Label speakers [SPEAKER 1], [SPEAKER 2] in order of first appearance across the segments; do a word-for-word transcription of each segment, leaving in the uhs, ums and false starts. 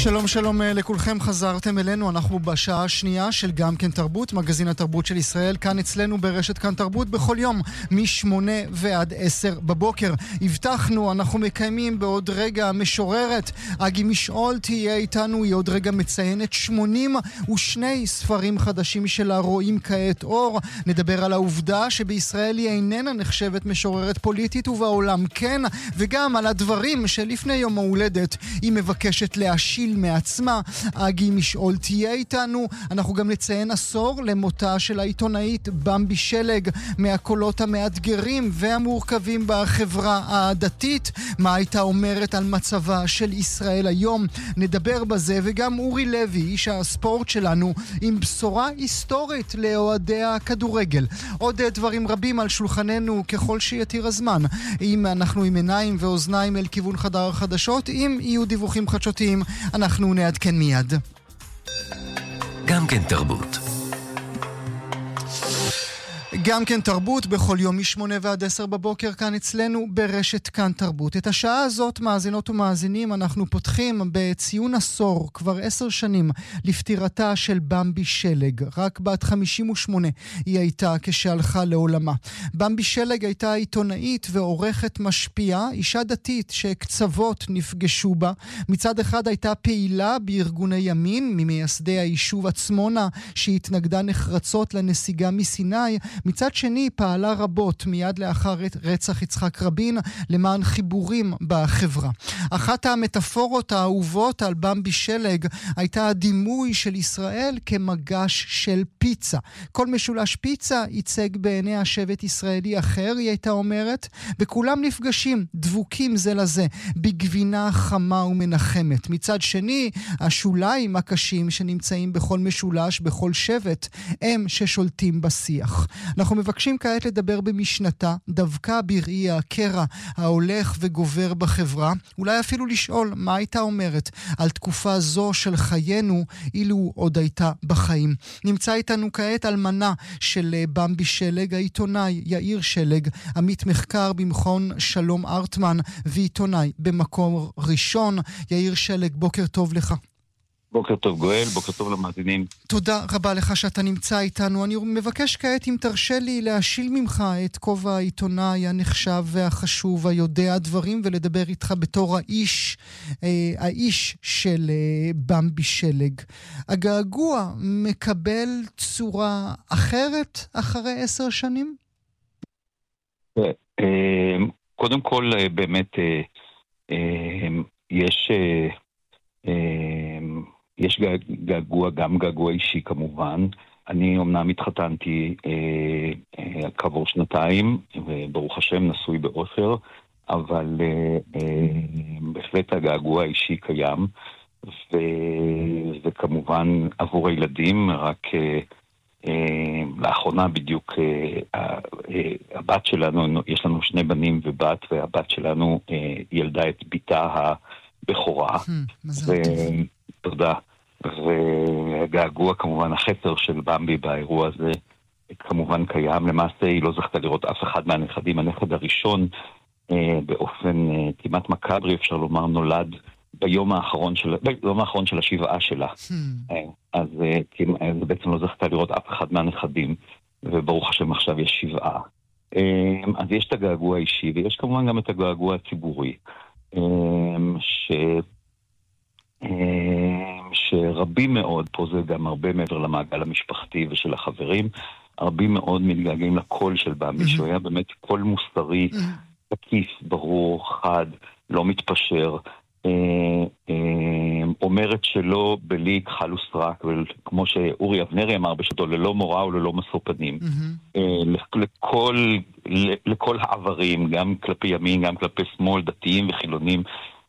[SPEAKER 1] שלום שלום לכולכם, חזרתם אלינו, אנחנו בשעה השנייה של גם כן תרבות, מגזין התרבות של ישראל, כאן אצלנו ברשת כאן תרבות בכל יום, משמונה ועד עשר בבוקר. הבטחנו, אנחנו מקיימים בעוד רגע משוררת, אגי משעול תהיה איתנו, היא עוד רגע מציינת שמונים ושני ספרים חדשים שלה רואים כעת אור. נדבר על העובדה שבישראל היא איננה נחשבת משוררת פוליטית ובעולם כן, וגם על הדברים שלפני יום ההולדת היא מבקשת להשיל מעצמה. אגי משעול תהיה איתנו. אנחנו גם נציין עשור למותה של העיתונאית במבי שלג, מהקולות המאתגרים והמורכבים בחברה הדתית. מה הייתה אומרת על מצבה של ישראל היום? נדבר בזה, וגם אורי לוי, איש הספורט שלנו, עם בשורה היסטורית לאוהדי הכדורגל. עוד דברים רבים על שולחננו ככל שיתיר הזמן. אם אנחנו עם עיניים ואוזניים אל כיוון חדר החדשות, אם יהיו דיווחים חדשותיים, אנחנו נעדכן מיד.
[SPEAKER 2] גם כן תרבות.
[SPEAKER 1] גם כן תרבות בכל יום משמונה ועד עשר בבוקר כאן אצלנו ברשת כאן תרבות. את השעה הזאת, מאזינות ומאזינים, אנחנו פותחים בציון עשור, כבר עשר שנים, לפטירתה של במבי שלג. רק בת חמישים ושמונה היא הייתה כשהלכה לעולמה. במבי שלג הייתה עיתונאית ועורכת משפיעה, אישה דתית שקצוות נפגשו בה. מצד אחד הייתה פעילה בארגוני ימין, ממייסדי היישוב עצמונה, שהתנגדה נחרצות לנסיגה מסיני. מצד שני פעלה רבות מיד לאחר רצח יצחק רבין למען חיבורים בחברה. אחת המטאפורות האהובות על במבי שלג הייתה הדימוי של ישראל כמגש של פיצה. כל משולש פיצה ייצג בעיני השבט ישראלי אחר, היא הייתה אומרת, וכולם נפגשים, דבוקים זה לזה, בגבינה חמה ומנחמת. מצד שני, השוליים הקשים שנמצאים בכל משולש, בכל שבט, הם ששולטים בשיח. אנחנו מבקשים כעת לדבר במשנתה, דווקא בראי הקרע ההולך וגובר בחברה, אולי אפילו לשאול מה הייתה אומרת על תקופה זו של חיינו אילו עוד הייתה בחיים. נמצא איתנו כעת אלמנה של במבי שלג, העיתונאי יאיר שלג, עמית מחקר במכון שלום ארטמן ועיתונאי במקור ראשון. יאיר שלג, בוקר טוב לך.
[SPEAKER 3] בוקר טוב גואל, בוקר טוב למאזינים.
[SPEAKER 1] תודה רבה לך שאתה נמצא איתנו. אני מבקש כעת אם תרשה לי להשיל ממך את כובע העיתונאי הנחשב והחשוב, היודע הדברים, ולדבר איתך בתור האיש, אה, האיש של אה, במבי שלג. הגעגוע מקבל צורה אחרת אחרי עשר שנים?
[SPEAKER 3] קודם כל באמת יש... יש געגוע, גם געגוע אישי כמובן. אני אומנם התחתנתי אה, אה, כעבור שנתיים, וברוך השם נשוי באושר, אבל אה, אה, בהחלט הגעגוע האישי קיים, ו, וכמובן עבור הילדים, רק אה, אה, לאחרונה בדיוק אה, אה, הבת שלנו, יש לנו שני בנים ובת, והבת שלנו אה, ילדה את ביתה הבכורה.
[SPEAKER 1] מזל טוב.
[SPEAKER 3] תודה. והגעגוע כמובן, החסר של במבי באירוע הזה כמובן קיים. למעשה היא לא זכתה לראות אף אחד מהנכדים. הנכד הראשון אה, באופן אה, כמעט מקברי אפשר לומר נולד ביום האחרון של, ביום האחרון של השבעה שלה. Hmm. אה, אז אה, אה, בעצם לא זכתה לראות אף אחד מהנכדים, וברוך השם עכשיו יש שבעה. אה, אז יש את הגעגוע האישי, ויש כמובן גם את הגעגוע הציבורי, אה, ש... שרבים מאוד, פה זה גם הרבה מעבר למעגל המשפחתי ושל החברים, רבים מאוד מתגעגעים לקול של במבי, שהוא היה באמת קול מוסרי, תקיף, ברור, חד, לא מתפשר, אומרת שלא בלי כחל וסרק, כמו שאורי אבנרי אמר בשעתו, ללא מורא וללא משוא פנים, לכל, לכל העברים, גם כלפי ימין, גם כלפי שמאל, דתיים וחילונים,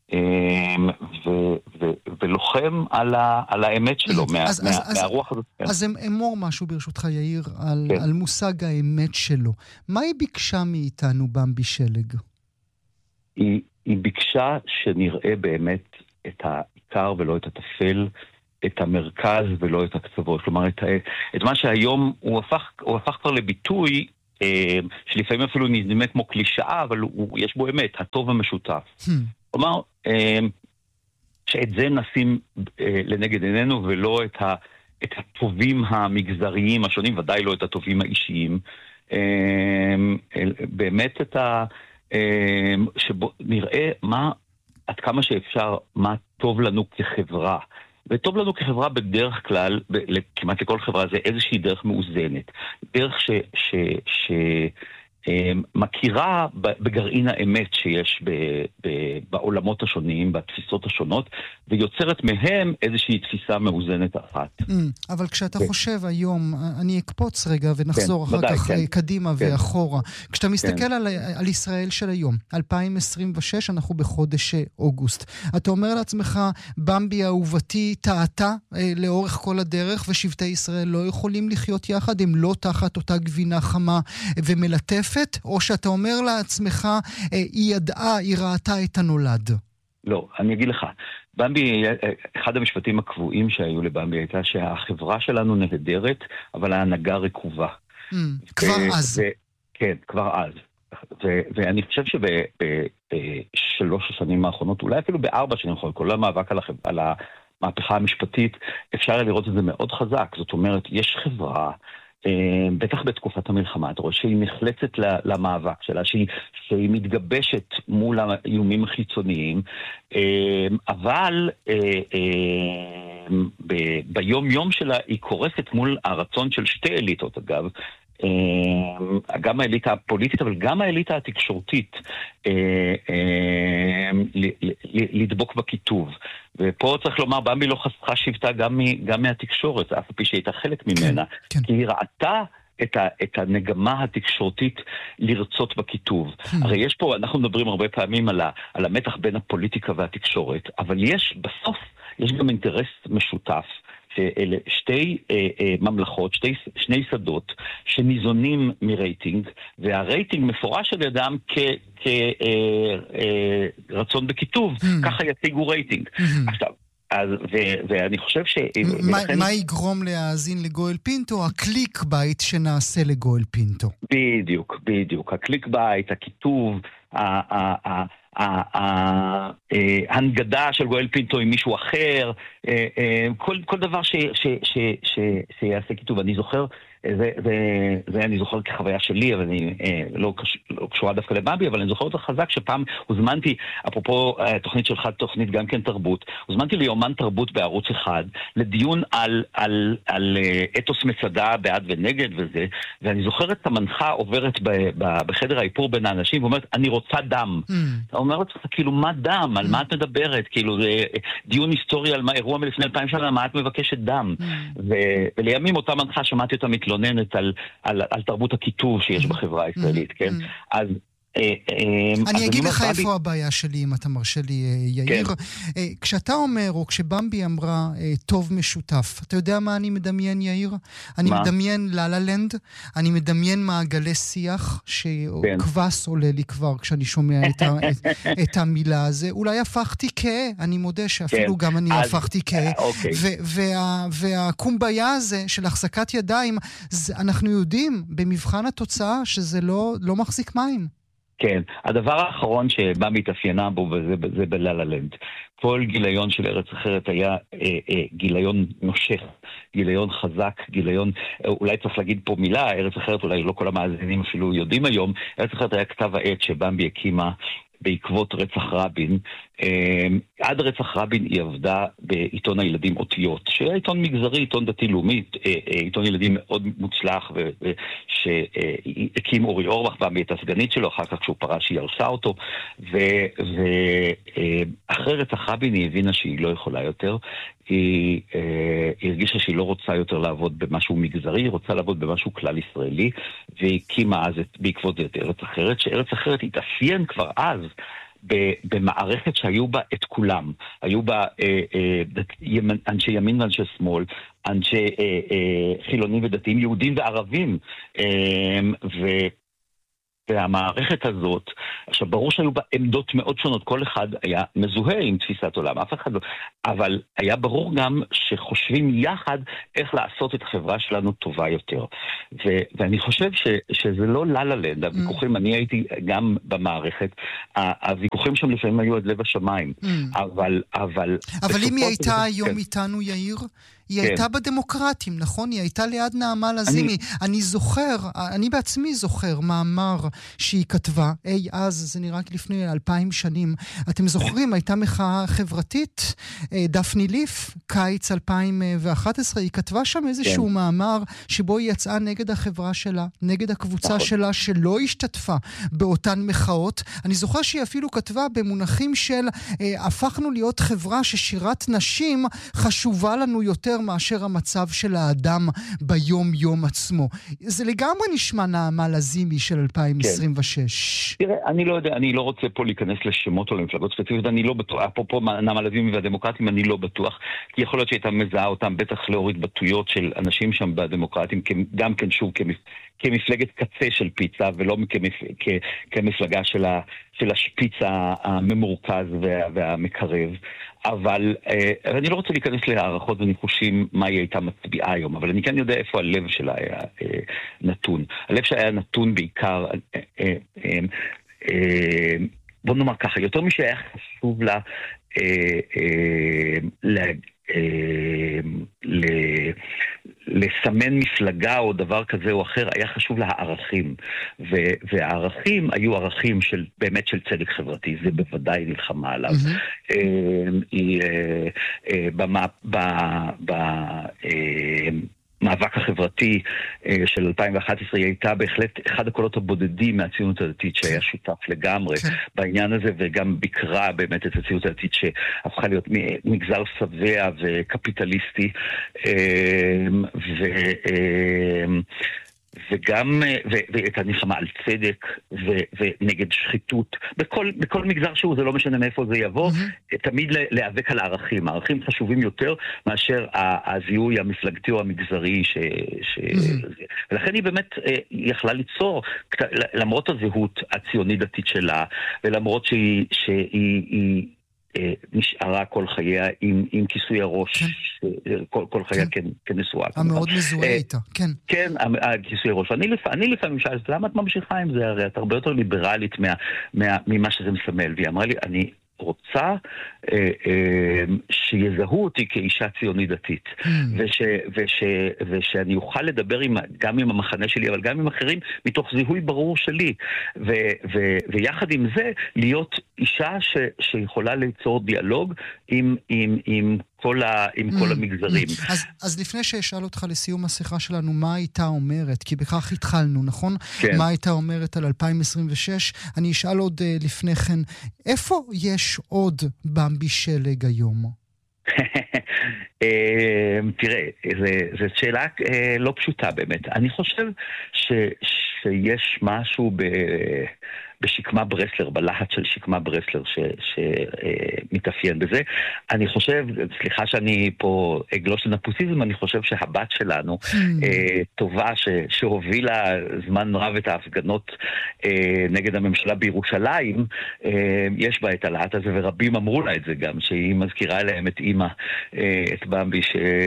[SPEAKER 3] ולוחם על האמת שלו, מהרוח הזאת.
[SPEAKER 1] אז אמור משהו ברשותך יאיר על מושג האמת שלו. מה היא ביקשה מאיתנו במבי שלג?
[SPEAKER 3] היא ביקשה שנראה באמת את העיקר ולא את הטפל, את המרכז ולא את הקצוות. כלומר, את מה שהיום הוא הפך כבר לביטוי שלפעמים אפילו נדמה כמו קלישאה, אבל יש בו אמת, הטוב המשותף. כלומר, שאת זה נשים לנגד עינינו, ולא את, ה, את הטובים המגזריים השונים, ודאי לא את הטובים האישיים. באמת את ה... שבו נראה מה, עד כמה שאפשר, מה טוב לנו כחברה. וטוב לנו כחברה בדרך כלל, כמעט לכל חברה, זה איזושהי דרך מאוזנת. דרך ש... ש, ש מכירה בגרעין האמת שיש ב, ב, בעולמות השונים, בתפיסות השונות, ויוצרת מהם איזושהי תפיסה מאוזנת אחת.
[SPEAKER 1] אבל כשאתה חושב היום, אני אקפוץ רגע ונחזור אחר כך קדימה ואחורה. כשאתה מסתכל על ישראל של היום, אלפיים עשרים ושש, אנחנו בחודש אוגוסט. אתה אומר לעצמך, במבי אהובתי טעתה לאורך כל הדרך, ושבטי ישראל לא יכולים לחיות יחד, הם לא תחת אותה גבינה חמה ומלטפת, או שאתה אומר לעצמך, היא ידעה, היא ראתה את הנולד?
[SPEAKER 3] לא, אני אגיד לך, במבי, אחד המשפטים הקבועים שהיו לבמבי הייתה שהחברה שלנו נהדרת, אבל ההנהגה רקובה.
[SPEAKER 1] Mm, כבר ו- אז.
[SPEAKER 3] ו- כן, כבר אז. ו- ואני חושב שבשלוש השנים האחרונות, אולי אפילו בארבע שנים האחרונות, כל המאבק על, החב- על המהפכה המשפטית, אפשר לראות את זה מאוד חזק. זאת אומרת, יש חברה, בטח בתקופת המלחמה, אתה רואה שהיא נחלצת למאבק שלה, שהיא, שהיא מתגבשת מול האיומים החיצוניים, אבל ביום יום שלה היא קורסת מול הרצון של שתי אליטות, אגב, גם האליטה הפוליטית, אבל גם האליטה התקשורתית, לדבוק בכיתוב. ופה צריך לומר, במבי לא חסכה שבטה גם, גם מהתקשורת, אף פי שהייתה חלק ממנה, כן, כן. כי היא ראתה את, ה, את הנגמה התקשורתית לרצות בכיתוב. Hmm. הרי יש פה, אנחנו מדברים הרבה פעמים על, ה, על המתח בין הפוליטיקה והתקשורת, אבל יש, בסוף, יש גם אינטרס משותף, שאלה שתי אה, אה, ממלכות, שתי, שני שדות, שניזונים מרייטינג, והרייטינג מפורש על ידם כרצון אה, אה, בכיתוב, hmm. ככה יציגו רייטינג. Hmm. עכשיו, אז, ו, ואני חושב ש...
[SPEAKER 1] מה, ולכן... מה יגרום להאזין לגואל פינטו? הקליק בייט שנעשה לגואל פינטו.
[SPEAKER 3] בדיוק, בדיוק. הקליק בייט, הכיתוב, ההנגדה של גואל פינטו עם מישהו אחר, כל דבר שיעשה כיתוב. אני זוכר, זה, זה, זה אני זוכר כחוויה שלי, אבל אני אה, לא, לא קשורה דווקא לבמבי, אבל אני זוכר אותה חזק שפעם הוזמנתי, אפרופו תוכנית שלך, תוכנית גם כן תרבות, הוזמנתי ליומן תרבות בערוץ אחד, לדיון על, על, על אתוס מצדה בעד ונגד וזה, ואני זוכר את המנחה עוברת ב, ב, בחדר האיפור בין האנשים, ואומרת, אני רוצה דם. Mm. אתה אומרת, כאילו, מה דם? על מה את מדברת? כאילו, זה דיון היסטורי על מה, אירוע מלפני אלפיים שנה, מה את מבקשת דם? Mm. ו, ולימים אותה מנחה שמעתי אותה מתלוננת על, על, על תרבות הכיתוב שיש בחברה הישראלית, כן? אז
[SPEAKER 1] אני אגיד לך איפה הבעיה שלי, אם אתה מרשה לי, יאיר. כשאתה אומר, או כשבמבי אמרה טוב משותף, אתה יודע מה אני מדמיין, יאיר? אני מדמיין לה-לה לנד, אני מדמיין מעגלי שיח, שכבס עולה לי כבר כשאני שומע את המילה הזה. אולי הפכתי כאה, אני מודה שאפילו גם אני הפכתי כאה. והקומביה הזה של החזקת ידיים, אנחנו יודעים במבחן התוצאה שזה לא מחזיק מים.
[SPEAKER 3] כן, הדבר האחרון שבא מתאפיינה בו, וזה זה בלה-לה לנד. כל גיליון של ארץ אחרת היה אה, אה, גיליון נושך, גיליון חזק, גיליון, אה, אולי צריך להגיד פה מילה, ארץ אחרת אולי לא כל המאזינים אפילו יודעים היום, ארץ אחרת היה כתב העת שבמבי הקימה בעקבות רצח רבין. עד רצח רבין היא עבדה בעיתון הילדים אותיות, שהיה עיתון מגזרי, עיתון דתי-לאומי, עיתון ילדים מאוד מוצלח, שהקים אורי אורבך במבי את הסגנית שלו, אחר כך כשהוא פרש היא הרסה אותו, ואחרי רצח רבין היא הבינה שהיא לא יכולה יותר, היא הרגישה שהיא לא רוצה יותר לעבוד במשהו מגזרי, היא רוצה לעבוד במשהו כלל ישראלי, והיא הקימה אז בעקבות את ארץ אחרת, שארץ אחרת התאפיין כבר אז, במערכת שהיו בה את כולם. היו בה אה, אה, אנשי ימין ואנשי שמאל, אנשי אה, אה, חילונים ודתיים, יהודים וערבים. אה, ו... והמערכת הזאת, עכשיו ברור שהיו בה עמדות מאוד שונות, כל אחד היה מזוהה עם תפיסת עולם, אף אחד לא, אבל היה ברור גם שחושבים יחד איך לעשות את החברה שלנו טובה יותר. ו- ואני חושב ש- שזה לא ללה-לנד, הוויכוחים, אני הייתי גם במערכת, הוויכוחים שם לפעמים היו עד לב השמיים, אבל... אבל,
[SPEAKER 1] אבל אם היא הייתה היום איתנו, יאיר, היא הייתה בדמוקרטים, נכון? היא הייתה ליד נעמה לזימי. אני זוכר, אני בעצמי זוכר מאמר שהיא כתבה, אי אז, זה נראה לפני אלפיים שנים. אתם זוכרים, הייתה מחאה חברתית, דפני ליף, קיץ אלפיים ואחת עשרה, היא כתבה שם איזשהו מאמר שבו היא יצאה נגד החברה שלה, נגד הקבוצה שלה שלא השתתפה באותן מחאות. אני זוכר שהיא אפילו כתבה במונחים של הפכנו להיות חברה ששירת נשים חשובה לנו יותר מאשר המצב של האדם ביום יום עצמו. זה לגמרי נשמע נעמה לזימי של אלפיים עשרים ושש.
[SPEAKER 3] תראה, אני לא יודע, אני לא רוצה פה להיכנס לשמות או למפלגות ספציפיות, אני לא בטוח, אפרופו נעמה לזימי והדמוקרטים, אני לא בטוח, כי יכול להיות שהייתה מזהה אותם, בטח להוריד בתויות של אנשים שם בדמוקרטים, גם כן שוב כמפלגת קצה של פיצה, ולא כמפלגה של השפיץ הממורכז והמקרב. אבל אה, אני לא רוצה להיכנס להערכות וניחושים מה היא הייתה מצביעה היום, אבל אני כן יודע איפה הלב שלה היה אה, נתון. הלב שלה היה נתון בעיקר, אה, אה, אה, אה, בוא נאמר ככה, יותר משהיה חשוב לה אה, אה, לה, אה, ל... לסמן מפלגה או דבר כזה או אחר, היה חשוב לה הערכים. ו- והערכים היו ערכים של, באמת של צדק חברתי, זה בוודאי נלחמה עליו. Mm-hmm. היא, במאבק החברתי של אלפיים ואחת עשרה היא הייתה בהחלט אחד הקולות הבודדים מהציונות הדתית שהיה שותף לגמרי בעניין הזה, וגם ביקרה באמת את הציונות הדתית שהפכה להיות מגזר שבע וקפיטליסטי, ו... וגם, ואת הנלחמה על צדק ונגד שחיתות, בכל, בכל מגזר שהוא, זה לא משנה מאיפה זה יבוא, mm-hmm. תמיד להיאבק על הערכים. הערכים חשובים יותר מאשר הזיהוי המפלגתי או המגזרי, ש, ש... Mm-hmm. ולכן היא באמת יכלה ליצור, למרות הזהות הציונית-דתית שלה, ולמרות שהיא, שהיא היא, נשארה כל חייה עם, עם כיסוי הראש, כן. כל, כל חייה כן. כנשואה.
[SPEAKER 1] המאוד מזוהה איתה, כן.
[SPEAKER 3] כן, הכיסוי הראש. אני, לפ... אני לפעמים שאלת, למה את ממשיכה עם זה? הרי את הרבה יותר ליברלית מה, מה, ממה שזה מסמל. והיא אמרה לי, אני רוצה אה, אה, שיזהו אותי כאישה ציונית דתית, mm. וש, וש, ושאני אוכל לדבר עם, גם עם המחנה שלי, אבל גם עם אחרים, מתוך זיהוי ברור שלי. ו, ו, ויחד עם זה, להיות אישה ש, שיכולה ליצור דיאלוג עם, עם, עם כל, ה, עם כל המגזרים.
[SPEAKER 1] אז, אז לפני שאשאל אותך לסיום השיחה שלנו, מה הייתה אומרת? כי בכך התחלנו, נכון? כן. מה הייתה אומרת על אלפיים עשרים ושש? אני אשאל עוד uh, לפני כן, איפה יש עוד במבי שלג היום?
[SPEAKER 3] תראה, זו שאלה לא פשוטה באמת. אני חושב ש, שיש משהו ב... בשקמה ברסלר, בלהט של שקמה ברסלר שמתאפיין בזה. אני חושב, סליחה שאני פה אגלוש לנפוסיזם, אני חושב שהבת שלנו טובה שהובילה זמן רב את ההפגנות נגד הממשלה בירושלים, יש בה את הלהט הזה, ורבים אמרו לה את זה גם, שהיא מזכירה להם את אימא, את במבי,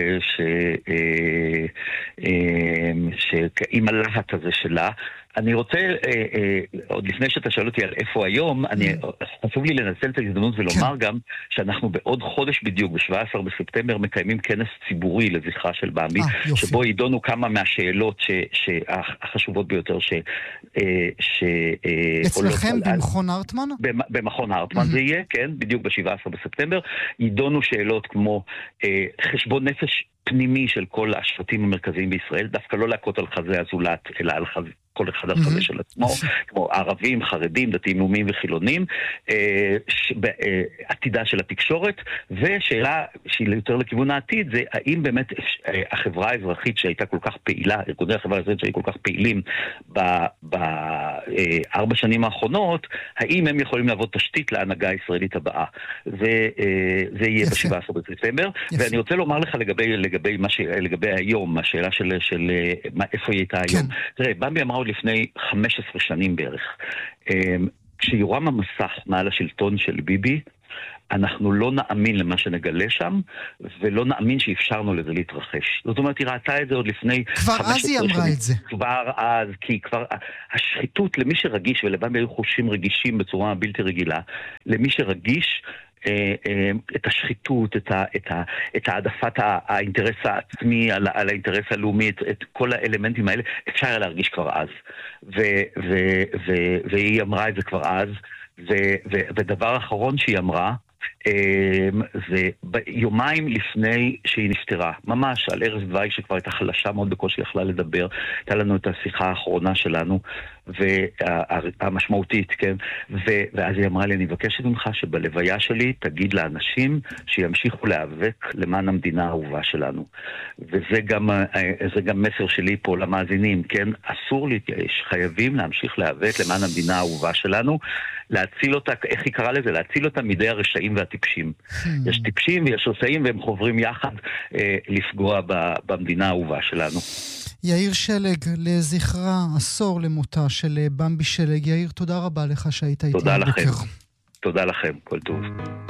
[SPEAKER 3] שעם הלהט הזה שלה. אני רוצה, אה, אה, עוד לפני שאתה שואל אותי על איפה היום, אני, חשוב לי לנצל את ההזדמנות ולומר גם שאנחנו בעוד חודש בדיוק, ב-שבעה עשר בספטמבר, מקיימים כנס ציבורי לזכרה של במבי, 아, שבו ידונו כמה מהשאלות ש, החשובות ביותר ש... ש
[SPEAKER 1] אצלכם במכון הרטמן?
[SPEAKER 3] במכון הרטמן זה יהיה, כן, בדיוק ב-שבעה עשר בספטמבר, ידונו שאלות כמו אה, חשבון נפש פנימי של כל השבטים המרכזיים בישראל, דווקא לא להכות על חזה הזולת, אלא על חזה, כל אחד על חזה של עצמו, כמו ערבים, חרדים, דתיים לאומיים וחילונים, עתידה של התקשורת, ושאלה שהיא יותר לכיוון העתיד, זה האם באמת החברה האזרחית שהייתה כל כך פעילה, ארגוני החברה האזרחית שהיו כל כך פעילים בארבע שנים האחרונות, האם הם יכולים לעבוד תשתית להנהגה הישראלית הבאה. זה יהיה ב-שבעה עשר בספטמבר, ואני רוצה לומר לך לגבי לגבי, מה ש... לגבי היום, השאלה של, של מה, איפה היא הייתה היום. כן. תראה, במבי אמרה עוד לפני חמש עשרה שנים בערך, כשיורם המסך מעל השלטון של ביבי, אנחנו לא נאמין למה שנגלה שם, ולא נאמין שאפשרנו לזה להתרחש. זאת אומרת, היא ראתה את זה עוד לפני...
[SPEAKER 1] כבר אז היא אמרה את זה.
[SPEAKER 3] כבר אז, כי כבר... השחיתות, למי שרגיש, ולבן היו חושים רגישים בצורה בלתי רגילה, למי שרגיש... את השחיתות, את, ה, את, ה, את העדפת האינטרס העצמי על, על האינטרס הלאומי, את, את כל האלמנטים האלה, אפשר היה להרגיש כבר אז. ו, ו, ו, והיא אמרה את זה כבר אז, ו, ו, ודבר אחרון שהיא אמרה, זה יומיים לפני שהיא נפטרה, ממש על ערש דווי שכבר הייתה חלשה מאוד בקושי יכלה לדבר, הייתה לנו את השיחה האחרונה שלנו והמשמעותית, כן? ואז היא אמרה לי, אני מבקשת ממך שבלוויה שלי תגיד לאנשים שימשיכו להיאבק למען המדינה האהובה שלנו. וזה גם, זה גם מסר שלי פה למאזינים, כן? אסור להתייאש, חייבים להמשיך להיאבק למען המדינה האהובה שלנו, להציל אותה, איך היא קראה לזה? להציל אותה מידי הרשעים והטיפשים. יש טיפשים ויש רשעים והם חוברים יחד אה, לפגוע ב, במדינה האהובה שלנו.
[SPEAKER 1] יאיר שלג, לזכרה עשור למותה של במבי שלג. יאיר, תודה רבה לך שהיית איתי.
[SPEAKER 3] תודה לכם. תודה לכם, כל טוב.